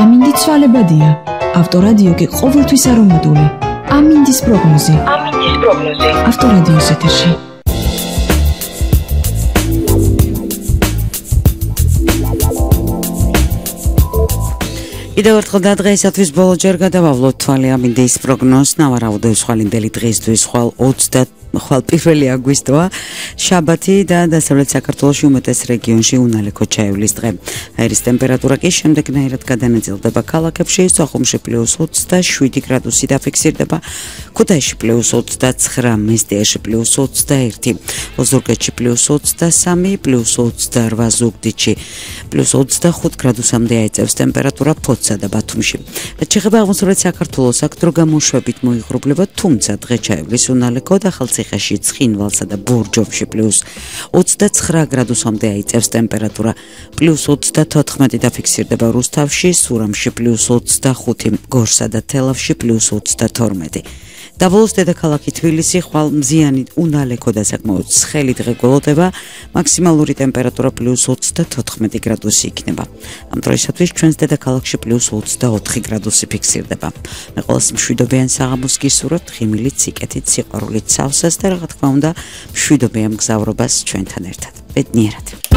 ამინდი ცვალებადია. ავტორადიო კი ყოველთვის არომატული. ამინდის პროგნოზი. ავტორადიოს ეთერში. კიდევ ერთხელ და დღეისათვის ბოლო ჯერ გადავავლოთ თვალი ამინდის პროგნოზს. ნავარაუდევს ხვალინდელი დღეისთვის ხვალ 20 ხვალ 1 აგვისტოა შაბათი და დასავლეთ საქართველოში უმეტეს რეგიონში უნალექო ჩაივლის დღე. აირის ტემპერატურა კი შემდეგნაირად გადანაწილდება ქალაქებში, სოხუმში +27 გრადუსი დაფიქსირდება, ქუთაისში +29, მესტიაში +21, ოზურგეთში +23, +28 ზუგდიდში +25 გრადუსამდე აიწევს ტემპერატურა ფოთსა და ბათუმში. რაც შეეხება აღმოსავლეთ საქართველოს, აქ დრო გამოშვებით მოიღრუბლება, თუმცა დღე ჩაივლის უნალექო და ხალციხეში, ცხინვალსა და ბურჯობში +29 გრადუსამდე აიწევს ტემპერატურა, +34 დაფიქსირდება რუსთავში, სურამში +25, გორსა და თელავში +22. დაბოლოს დედაქალაქი თბილისი ხვალ მზიანი უნალექო და საკმაოდ ცხელი დღე გველოდება, მაქსიმალური ტემპერატურა +34 გრადუსი იქნება. ამ დროისათვის ჩვენს დედაქალაქში +24 გრადუსი ფიქსირდება. მე ყოველს მშვიდობიან საღამოს გისურვებთ, ღიმილით, სიკეთით, სიყვარულით, სავსას და რა თქმა უნდა, მშვიდობიან მგზავრობას ჩვენთან ერთად. ბედნიერად.